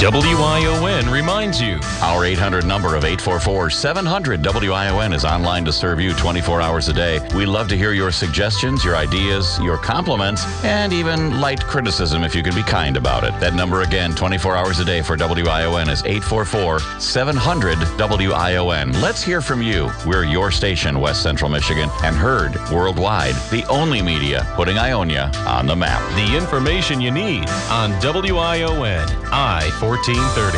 WION reminds you. Our 800 number of 844-700-WION is online to serve you 24 hours a day. We love to hear your suggestions, your ideas, your compliments, and even light criticism if you can be kind about it. That number again, 24 hours a day for WION is 844-700-WION. Let's hear from you. We're your station, West Central Michigan, and heard worldwide. The only media putting Ionia on the map. The information you need on WION I-1430.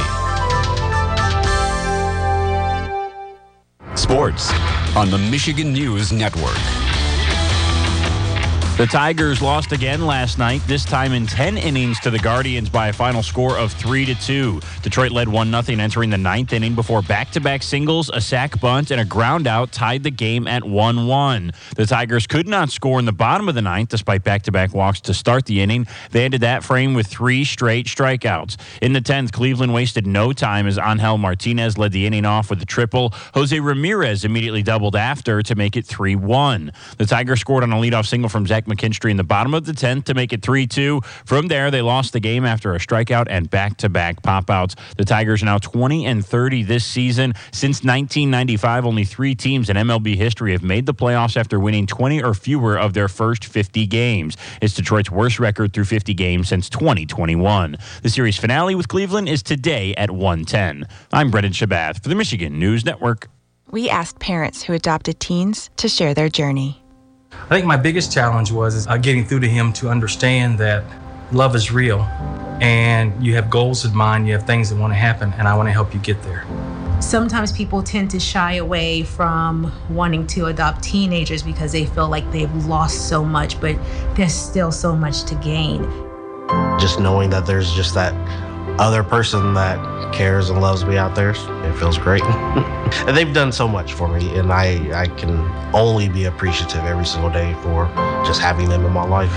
Sports on the Michigan News Network. The Tigers lost again last night, this time in 10 innings to the Guardians by a final score of 3-2. Detroit led 1-0 entering the ninth inning before back-to-back singles, a sac bunt, and a ground out tied the game at 1-1. The Tigers could not score in the bottom of the ninth despite back-to-back walks to start the inning. They ended that frame with 3 straight strikeouts. In the 10th, Cleveland wasted no time as Angel Martinez led the inning off with a triple. Jose Ramirez immediately doubled after to make it 3-1. The Tigers scored on a leadoff single from Zach McKinstry in the bottom of the 10th to make it 3-2. From there, they lost the game after a strikeout and back-to-back pop-outs. The Tigers are now 20-30 this season. Since 1995, only 3 teams in MLB history have made the playoffs after winning 20 or fewer of their first 50 games. It's Detroit's worst record through 50 games since 2021. The series finale with Cleveland is today at 1:10. I'm Brendan Shabath for the Michigan News Network. We asked parents who adopted teens to share their journey. I think my biggest challenge was getting through to him to understand that love is real and you have goals in mind, you have things that want to happen, and I want to help you get there. Sometimes people tend to shy away from wanting to adopt teenagers because they feel like they've lost so much, but there's still so much to gain. Just knowing that there's just that other person that cares and loves me out there, it feels great. And they've done so much for me, and I can only be appreciative every single day for just having them in my life.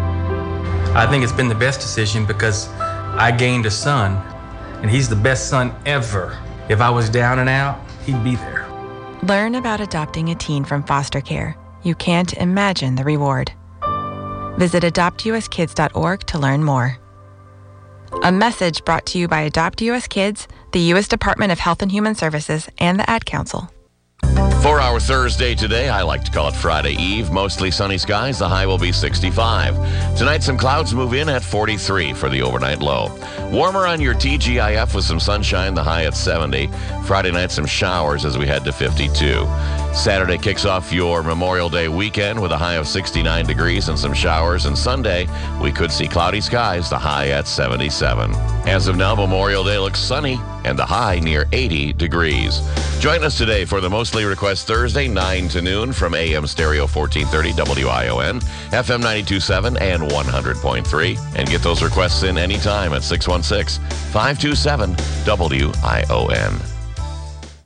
I think it's been the best decision because I gained a son, and he's the best son ever. If I was down and out, he'd be there. Learn about adopting a teen from foster care. You can't imagine the reward. Visit adoptuskids.org to learn more. A message brought to you by Adopt U.S. Kids, the U.S. Department of Health and Human Services, and the Ad Council. For our Thursday today, I like to call it Friday Eve. Mostly sunny skies. The high will be 65. Tonight, some clouds move in at 43 for the overnight low. Warmer on your TGIF with some sunshine. The high at 70. Friday night, some showers as we head to 52. Saturday kicks off your Memorial Day weekend with a high of 69 degrees and some showers. And Sunday, we could see cloudy skies. The high at 77. As of now, Memorial Day looks sunny and the high near 80 degrees. Join us today for the Mostly Request Thursday, 9 to noon from AM Stereo 1430 WION, FM 92.7 and 100.3. And get those requests in anytime at 616-527-WION.